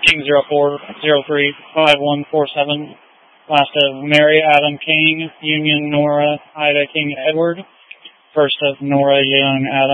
King 04035147. Last of Mary Adam King, Union Nora Ida King Edward. First of Nora Young Adam.